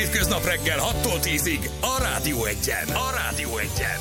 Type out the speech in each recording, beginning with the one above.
hétköznap reggel 6-tól 10-ig a Rádió Egyen. A Rádió Egyen.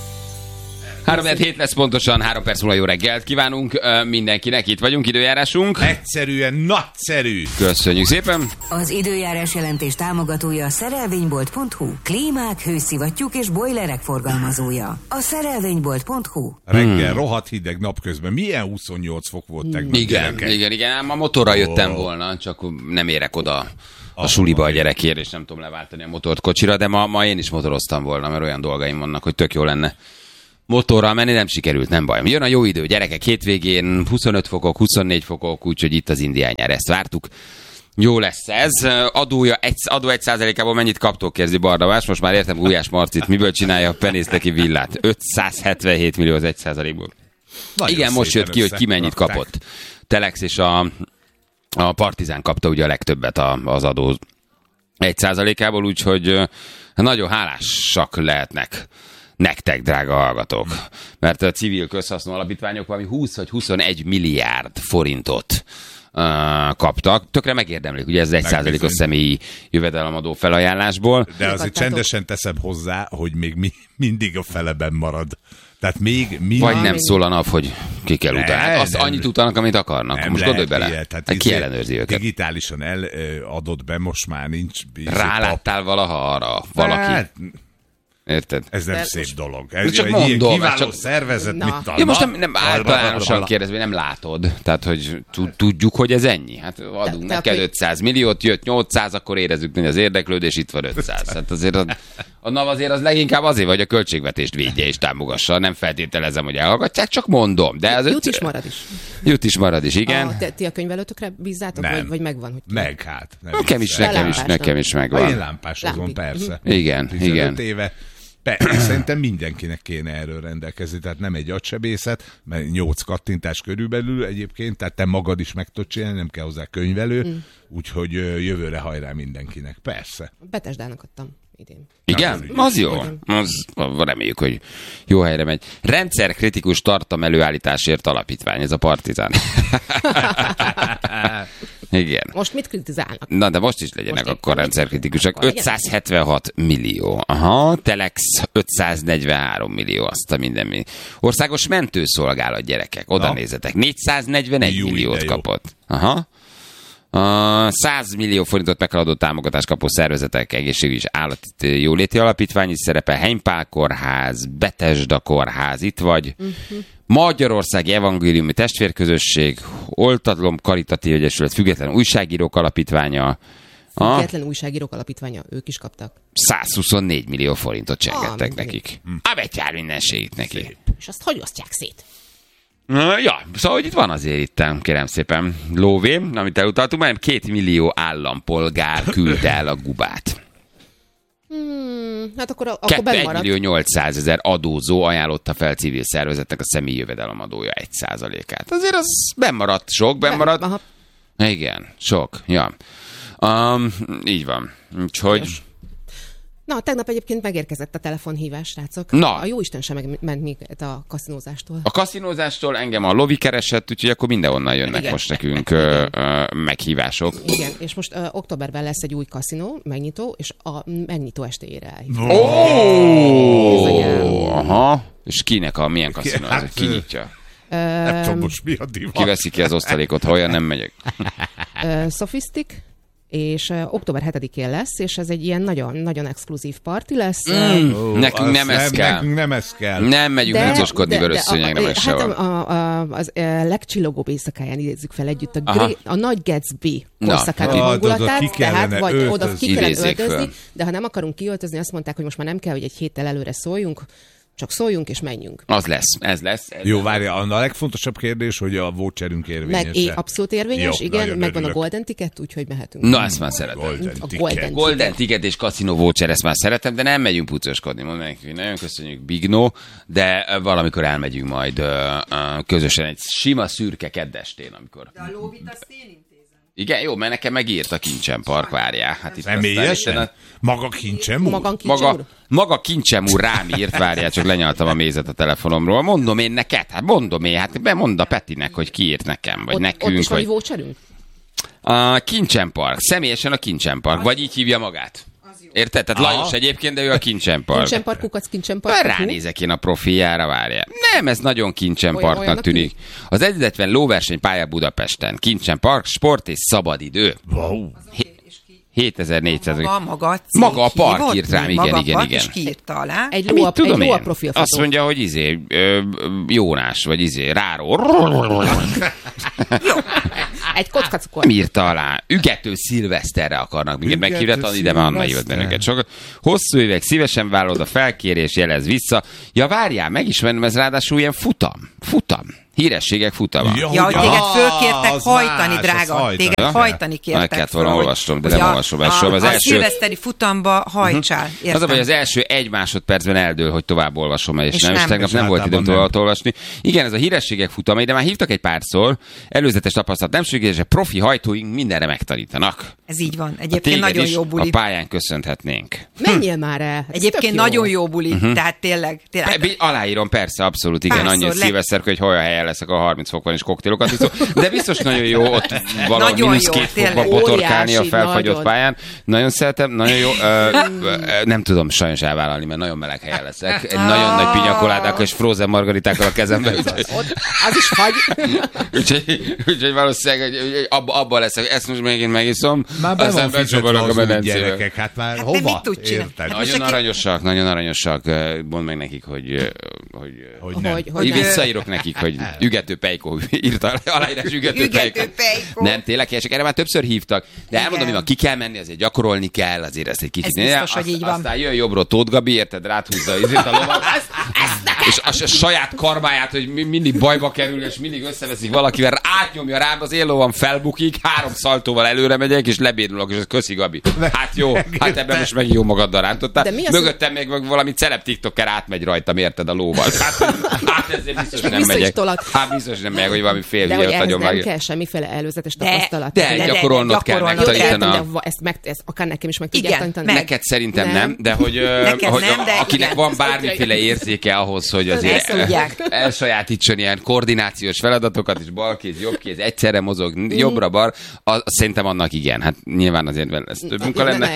3-7 lesz pontosan, 3 perc múlva jó reggelt kívánunk mindenkinek, itt vagyunk, időjárásunk. Egyszerűen nagyszerű. Köszönjük szépen. Az időjárás jelentés támogatója a szerelvénybolt.hu, klímák, hőszivattyúk és bojlerek forgalmazója. A szerelvénybolt.hu. Reggel rohadt hideg, napközben milyen 28 fok volt tegnap. Igen, ám a motorral jöttem volna, csak nem érek oda a suliba a gyerekért, és nem tudom leváltani a motort kocsira, de ma én is motoroztam volna, mert olyan dolgaim vannak, hogy tök jó lenne motorral menni, nem sikerült, nem baj. Jön a jó idő, gyerekek, hétvégén 25 fokok, 24 fokok, úgyhogy itt az Indián nyár, ezt vártuk. Jó lesz ez. Adó 1%-ából mennyit kaptok, kezdi Bardavás? Most már értem Gulyás Marcit, miből csinálja a penészteki villát. 577 millió az 1%-ból. Igen, most jött ki, hogy ki mennyit kapott. Telex és a Partizán kapta ugye a legtöbbet az adó 1%-ából, úgyhogy nagyon hálásak lehetnek nektek, drága hallgatók. Mert a civil közhasznú alapítványok valami 20 vagy 21 milliárd forintot kaptak. Tökre megérdemlik, ugye ez 1%-os személyi jövedelemadó felajánlásból. De azért csendesen teszem hozzá, hogy még mindig a feleben marad. Tehát még vagy nem szól a nap, hogy ki kell utána. Azt annyit utának, amit akarnak. Most gondolj bele. Ki ellenőrzi őket? Digitálisan eladott be, most már nincs. Ráláttál valaha arra valaki? Érted? Ez nem szép dolog. Ez csak egy mondom, ilyen kiváló csak szervezet, mit tanul? Ja, most nem általánosan kérdezve, nem látod. Tehát, hogy tudjuk, hogy ez ennyi. Hát adunk neked 500 milliót, jött 800, akkor érezzük, hogy az érdeklődés, itt van 500. Hát azért a NAV azért az leginkább azért, hogy a költségvetést védje és támogassa. Nem feltételezem, hogy elhallgatják, csak mondom. De az Jut is marad is, igen. Ti a könyvelőtökre bízzátok, vagy megvan? Hogy meg hát. Nekem is megvan. Én lámpásozom, persze. Igen. 15 éve. Szerintem mindenkinek kéne erről rendelkezni, tehát nem egy agysebészet, mert 8 kattintás körülbelül egyébként, tehát te magad is meg tudod csinálni, nem kell hozzá könyvelő, úgyhogy jövőre hajrá mindenkinek, persze. Betesdának adtam idén. Igen? Az jó. Reméljük, hogy jó helyre megy. Rendszerkritikus tartalom előállításért alapítvány, ez a Partizán. Igen. Most mit kritizálnak? Na, de most is legyenek akkor rendszerkritikusak. 576 millió. Aha, Telex 543 millió, azt a mindenmi. Országos mentőszolgálat, gyerekek, oda nézzetek. 441 milliót kapott. Aha. 100 millió forintot meghaladó támogatást kapó szervezetek, egészségügyi és állati jóléti alapítvány is szerepel, Heimpál kórház, Betesda kórház, itt vagy, Magyarországi Evangéliumi Testvérközösség, Oltatlom Karitatív Egyesület, Független Újságírók Alapítványa. Független Újságírók Alapítványa, ők is kaptak. 124 millió forintot csengettek nekik. A betyár mindenségét neki. És azt hogy osztják szét? Ja, szóval hogy itt van azért itt, kérem szépen, lóvé, amit elutaltunk, mert 2 millió állampolgár küldte el a gubát. Hát akkor benn 1 millió 800 000 adózó ajánlotta fel civil szervezetnek a személyi jövedelemadója 1%-át. Azért az bennmaradt, bennmaradt. Igen, sok, ja. Így van. Úgyhogy... Na, tegnap egyébként megérkezett a telefonhívás, srácok. Na. A jóisten sem ment minket a kaszinózástól. A kaszinózástól engem a lovi keresett, úgyhogy akkor mindenonnan jönnek most nekünk meghívások. Igen, és most októberben lesz egy új kaszinó, megnyitó, és a megnyitó estéjére elhívjuk. Aha. És milyen kaszinó? Hát, ki nyitja? Nem tudom most mi a divat. Ki veszi ki az osztalékot, ha olyan nem megyek. Sophistic. És október 7-én lesz, és ez egy ilyen nagyon exkluzív parti lesz. Nekünk nem ez kell. Nem megyünk húzoskodni Vörösszőnyegre, meg sehol. Az legcsillogóbb éjszakáján idézzük fel együtt a Nagy Gatsby korszakági hangulatát, tehát vagy oda ki kellene öltözni, de ha nem akarunk kiöltözni, azt mondták, hogy most már nem kell, hogy egy héttel előre szóljunk, csak szóljunk és menjünk. Az lesz, ez lesz. Jó, várja, a legfontosabb kérdés, hogy a voucherünk érvényes. Abszolút érvényes, jó, igen, megvan a Golden Ticket, úgyhogy mehetünk. Na, ezt már szeretem. Golden Ticket és Casino Voucher, ezt már szeretem, de nem megyünk pucoskodni. Mondom nekik, nagyon köszönjük, Bignó, de valamikor elmegyünk majd közösen egy sima szürke keddestén, amikor... De a lóvit azt én intézem. Igen, jó, mert nekem megírt a Kincsen Park, várjál. Hát itt személyesen? Maga Kincsen úr? Maga Kincsen úr rám írt, várjál, csak lenyaltam a mézet a telefonomról. Mondom én neked, bemond a Petinek, hogy ki írt nekem, vagy nekünk. Ott is vagy voucherünk? A Kincsen Park, személyesen a Kincsen Park, vagy így hívja magát. Érted? Tehát Lajos egyébként, de ő a Kincsenpark. Kincsenpark, kukac, Kincsenpark. Ránézek én a profiára, várjál. Nem, ez nagyon Kincsenparknak tűnik. Az egyetlen lóversenypálya Budapesten. Kincsenpark, sport és szabadidő. Wow. 7400. Maga a park írt rám, igen. És ki írta alá? Egy ló a profilfotó. Azt mondja, hogy Jónás, vagy Ráró. Jó. Egy kockacukor. Írta alá. Ügető szilveszterre akarnak minket meghívni, ide már Anna hívott bennünket sokat. Hosszú évek, szívesen vállalod a felkérés, jelez vissza. Ja, várjál, megismerem, ez ráadásul ilyen futam. Hírességek futama. Hogy téged fölkértek hajtani, drága. Téged hajtani kértek. Meg kellett volna olvastom, de nem olvasom el soha. A szilveszteri futamba hajtsál. Az a baj, az első 1 másodpercben eldől, hogy tovább olvasom el, és nem. Tegnap nem volt időm tovább olvasni. Igen, ez a hírességek futama, de már hívtak egy párszor, előzetes tapasztalat nem szükséges, profi hajtóink mindenre megtanítanak. Ez így van. Egyébként nagyon jó buli. A pályán köszönhetnénk. Menjél már el. Egyébként nagyon jó buli. Tehát tényleg. Aláírom, persze, abszolút, igen, annyi szilveszter, hogy olyan helyen leszek, a 30 fokban is koktélokat iszom, de biztos nagyon jó ott valahogy -2 fokba botorkálni a felfagyott pályán. Nagyon szeretem, nagyon jó. Nem tudom sajnos elvállalni, mert nagyon meleg helyen leszek. Egy nagyon nagy pinyakoládákkal és frozen margaritákkal a kezemben. Az is fagy. Úgyhogy valószínűleg abban leszek, ezt most megint megiszom. Már be van fizetve az új gyerekek, hát már hova? Nagyon aranyosak. Mondd meg nekik, hogy visszaírok nekik, hogy Ügető Pejkó írta aláírás Ügető Pejkó. Nem, tényleg helyesek, erre már többször hívtak, de elmondom, hogy ki kell menni, azért gyakorolni kell, azért ezt egy kicsit. Ez biztos, hogy így van. Aztán jön jobbról Tóth Gabi, érted, ráthúzza a lovat, és a saját karmáját, hogy mindig bajba kerül, és mindig összeveszik valakivel, átnyomja rám, az élóban felbukik, 3 szaltóval előre megyek, és lebénulok, és ez köszi Gabi. Hát jó, hát ebben most meg jó magaddal rántottál. Mögöttem még valami celeb tiktoker átmegy rajtam, érted, a lóval. Hát ezért biztos nem megyek. Hát biztos nem megyek, hogy valami fél hülyet nagyon meg. Nem kell semmiféle előzetes tapasztalat. De gyakorolnod kell megtanítani. Ezt akár nekem is meg tudják tanítani. Neked szerintem nem, de hogy akinek van bármiféle érzéke ahhoz, hogy azért elsajátítson ilyen koordinációs feladatokat, és balkéz, jobbkéz, egyszerre mozog, jobbra-bar, szerintem annak igen. Hát nyilván azért ez több munka lenne.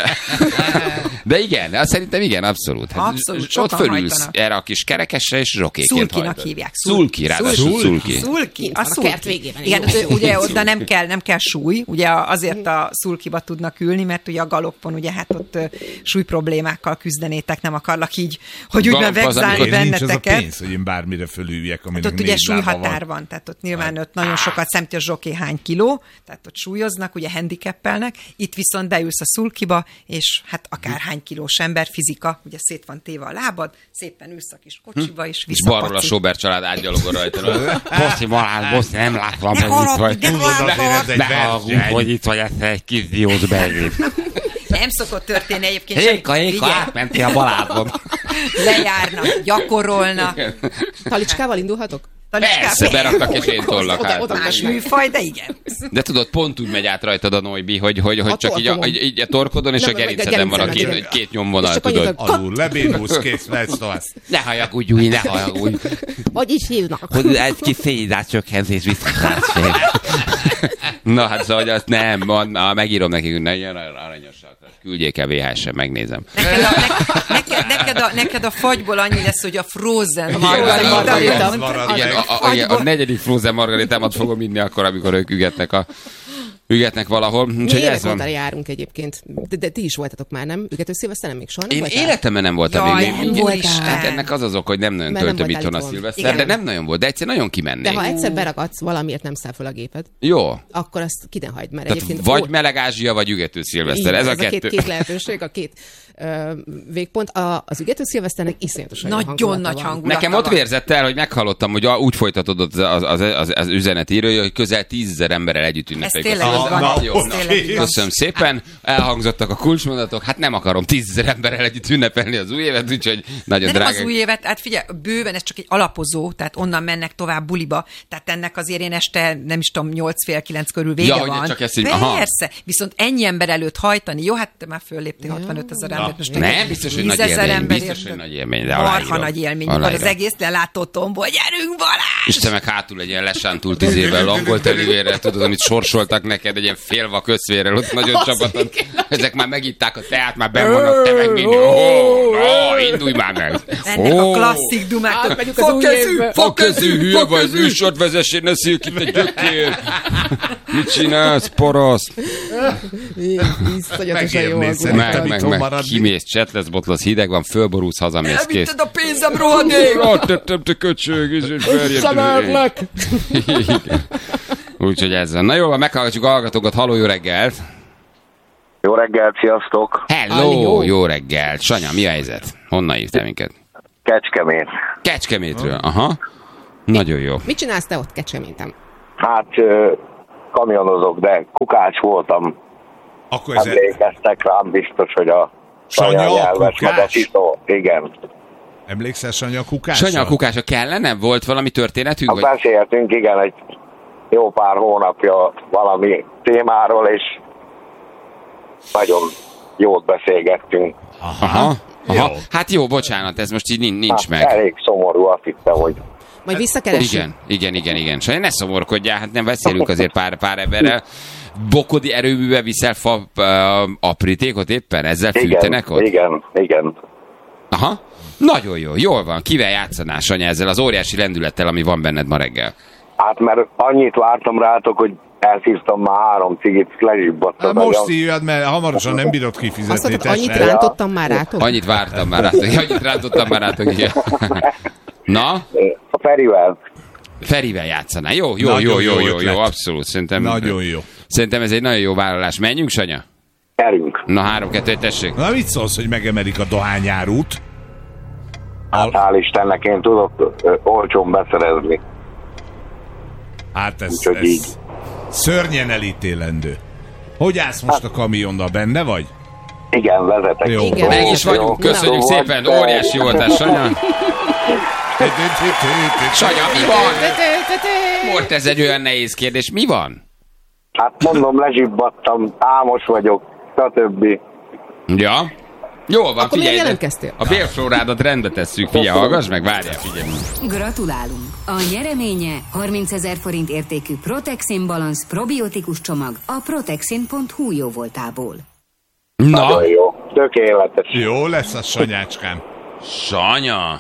De igen, szerintem igen, abszolút. Abszolút, ott fölülsz erre a kis kerekesre, és zsokéként Szulkinak hívják. Szulki, ráadásul Szulki. A kert végében. Igen, ugye oda nem kell súly, ugye azért a szulkiba tudnak ülni, mert ugye a galopon, ugye hát ott súly problémákkal küzdenétek, nem akarlak így, hogy úgy vegzálni benneteket. Nincs az a pénz, hogy én bármire fölüljek, aminek hát ott ugye súlyhatár van, tehát ott nyilván ott nagyon sokat szemti a zsoké hány kiló, tehát ott súlyoznak, ugye handicappelnek, itt viszont beülsz a szulkiba, és hát akárhány kilós ember, fizika, ugye szét van téve a lábad, szépen ülsz a kis kocsiba, és visszapaci. És balról a Sobert család átgyalogol rajta. Boszi, Boszi, nem látom, hogy itt vagy. Behallgunk, hogy itt vagy, ezt egy kis diót beégít. Nem szokott történni egyébként. Héka, átmentél a Balázson. Lejárnak, gyakorolnak. Talicskával indulhatok? Persze, beraktak és én tollak oda más műfaj, de igen. De tudod, pont úgy megy át rajtad a Noibi, hogy csak így a torkodon, és a gerinceden van a két nyomvonal, tudod. Alul, lebénulsz, kész, mehetsz tovább. Ne hallagudj úgy, ne hallagudj. Hogy is hívnak? Hogy egy kis szénhidrátcsökkentés visszatásfél. Na hát szóval, hogy azt nem, megírom nekik, hogy nagyon aranyosak. Küldjék el VHS-en, megnézem. Neked a fagyból annyi lesz, hogy a frozen a 4. frozen margaritámat fogom inni akkor, amikor ők ügetnek valahol. Mi évek járunk egyébként. De ti is voltatok már, nem? Ügető szilveszteren még soha nem voltál? Én életemben nem voltam még. Hát ennek az ok, hogy nem nagyon töltöm itthon a szilveszter, de nem nagyon volt. De egyszer nagyon kimennék. De ha egyszer beragadsz, valamiért nem száll fel a géped. Jó. Akkor azt ki ne hagyd, mert tehát egyébként... Vagy meleg Ázsia, vagy ügető szilveszter. Ez a kettő. Két lehetőség, a két végpont. Az ügető szilveszternek iszonyatosan nagyon nagy hangulata. Nekem ott vérzett el, hogy meghallottam, hogy úgy folytatódott az üzenetíró, hogy közel 10 000 emberrel együtt ünnepeljük. Köszönöm szépen, elhangzottak a kulcsmondatok, hát nem akarom 10 000 emberrel együtt ünnepelni az új évet, úgyhogy nagyon drága. Nem az új évet, hát figyelj, bőven ez csak egy alapozó, tehát onnan mennek tovább buliba, tehát ennek azért én este, nem is tudom, 8-9 körül vége van. Csak ezt, persze, viszont ennyi ember előtt hajtani, jó, hát te már fölléptél 65 000 embert, most nem, biztos, hogy nagy élmény, biztos, hogy nagy élmény, de marha nagy élmény, mikor az egész lelátó tomból, gyerünk Balázs! És te meg hátul egy ilyen lesántult 10 évvel langolt elivérrel, tudod, amit sorsoltak neked. neked egy ilyen félva közvérrel, ott nagyon csapaton. Ezek már megitták a teát, már benn vannak, te meg mindig. Indulj már meg. Ennek a klasszik dumák. Fakezű, hülye vagy, műsort vezessé, ne szélj itt a gyökér. Mit csinálsz, paraszt? Iszonyatosan jó meg kimész, csetlesz, hideg van, fölborulsz, hazamész, kész. Elvitted a pénzem, rohadék! Tettem, te köcsög, Visszaverlek! Úgyhogy ez van. Na jó, meghallgatjuk a hallgatókat. Halló, jó reggelt! Jó reggelt, sziasztok! Hello, jó reggelt! Sanya, mi a helyzet? Honnan hívtál minket? Kecskemét. Kecskemétről, aha. Nagyon jó. Mit csinálsz te ott Kecskeméten? Hát kamionozok, de kukács voltam. Akkor emlékeztek rám biztos, hogy a Sanya nyelves, meg a titó. Igen. Emlékszel Sanya Kukása? Sanya Kukása kellene? Volt valami történetünk? Hát beszéltünk, igen, egy jó pár hónapja valami témáról, és nagyon jót beszélgettünk. Aha. Hát jó, bocsánat, ez most így nincs meg. Elég szomorú, azt hittem, hogy... Majd visszakeressük. Igen. Sanya, ne szomorkodjál, hát nem beszélünk azért pár emberrel. Bokodi erőművel viszel aprítékot éppen? Ezzel fűtenek ott? Igen. Aha. Nagyon jó, jól van. Kivel játszanál, Sanya, ezzel az óriási lendülettel, ami van benned ma reggel? Hát mert annyit vártam rátok, hogy elszívtam már 3 cigit, lezsibbadtam. Most szívjad, mert hamarosan nem bírod kifizetni. Azt mondtad, annyit rántottam már rátok? Annyit vártam már rátok. Igen. Na? A Ferivel. Ferivel játszanál. Jó, abszolút. Szerintem, nagyon jó. Szerintem ez egy nagyon jó vállalás. Menjünk, Sanya? Gyerünk. Na, 3-2-1, tessék. Na, mit szólsz, hogy megemelik a dohányárút? Hát hál' Istennek én tudok olcsón beszerezni. Hát ez szörnyen elítélendő. Hogy állsz most a kamionnal, benne vagy? Igen, vezetek. Jó. Igen. Meg is vagyunk, köszönjük szépen, óriási voltál, Sanya. Sanya, mi van? Volt ez egy olyan nehéz kérdés, mi van? Hát mondom, lezsibbadtam, álmos vagyok, stb. Ja. Jól van, akkor figyelj. Jelentkeztél? A bélflórádat rendbe tesszük, figyelj, hallgass meg, várjál, figyelj. Gratulálunk! A nyereménye 30 000 forint értékű Protexin Balance probiotikus csomag a protexin.hu jóvoltából. Na, Nagyon jó, tökéletes. Jó lesz a Sanyácskám. Sanya!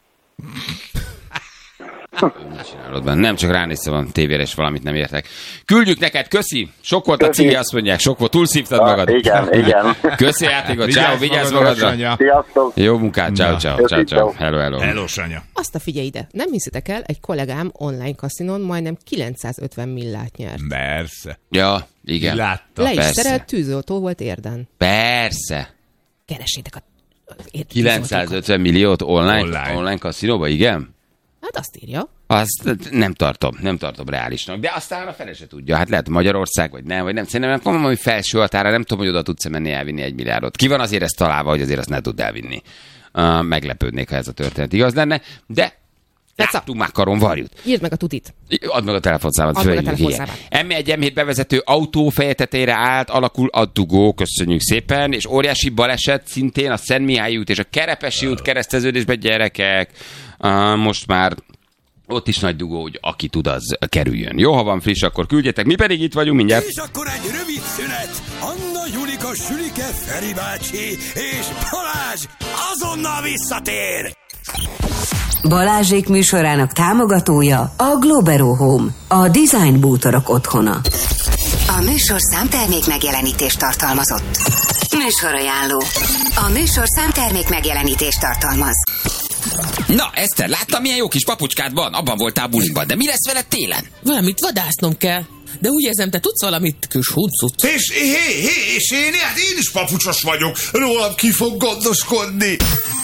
Mit csinálod benne? Nem csak ránéztem a tévére, és valamit nem értek. Küldjük neked, köszi! Sok volt a cigi, azt mondják, sok volt, túlszívtad magad. Igen. Köszi játékot, ciao, vigyázz magadra. Sziasztok! Jó munkát, ciao. Hello. Hello, Sanya. Azt a figyelj ide, nem hiszitek el, egy kollégám online kaszinon majdnem 950 millát nyert. Persze. Ja, igen. Látta. Le is persze. szerelt, tűzoltó volt érden. Persze. Keresétek a... 950 milliót online kaszinóba, igen? Hát azt írja. Azt nem tartom reálisnak. De aztán a fele se tudja. Hát lehet Magyarország, vagy nem. Szerintem nem mondom, hogy felső határa, nem tudom, hogy oda tudsz menni elvinni 1 milliárdot. Ki van azért ezt találva, hogy azért azt ne tud elvinni. Meglepődnék, ha ez a történet igaz lenne. De láttunk már karon varjút. Írd meg a tutit. Add meg a telefonszámot. M1 M7 bevezető autó feje tetejére állt, alakul a dugó, köszönjük szépen, és óriási baleset szintén a Szentmihályi út és a Kerepesi út kereszteződésben, gyerekek. Most már ott is nagy dugó, hogy aki tud, az kerüljön. Jó, ha van friss, akkor küldjetek. Mi pedig itt vagyunk mindjárt. És akkor egy rövid szünet. Anna, Julika, Sülike, Feri bácsi és Balázs azonnal visszatér. Balázsék műsorának támogatója a Globero Home, a design bútorok otthona. A műsorszám termék megjelenítést tartalmazott. Műsorajánló. A műsorszám termék megjelenítést tartalmaz. Na, Eszter, láttam, milyen jó kis papucskád van? Abban voltál buliban, de mi lesz veled télen? Valamit vadásznom kell. De úgy érzem, te tudsz valamit, kis huncut. És én is papucsos vagyok. Rólam ki fog gondoskodni.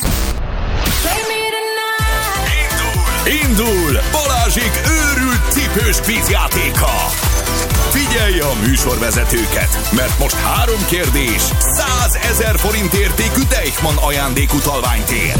Indul Balázsék őrült cipős kvízjátéka. Figyelj a műsorvezetőket, mert most 3 kérdés, 100 000 forint értékű Deichmann ajándékutalványt ér.